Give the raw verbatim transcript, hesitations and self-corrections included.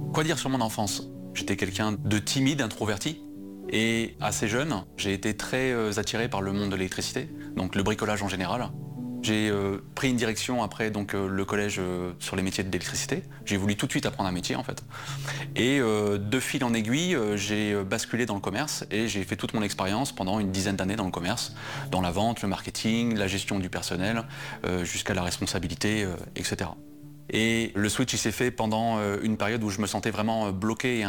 Quoi dire sur mon enfance? J'étais quelqu'un de timide, introverti. Et assez jeune, j'ai été très euh, attiré par le monde de l'électricité, donc le bricolage en général. J'ai euh, pris une direction après donc euh, le collège euh, sur les métiers de l'électricité. J'ai voulu tout de suite apprendre un métier en fait. Et euh, de fil en aiguille, euh, j'ai euh, basculé dans le commerce et j'ai fait toute mon expérience pendant une dizaine d'années dans le commerce, dans la vente, le marketing, la gestion du personnel, euh, jusqu'à la responsabilité, euh, et cetera. Et le switch il s'est fait pendant euh, une période où je me sentais vraiment euh, bloqué et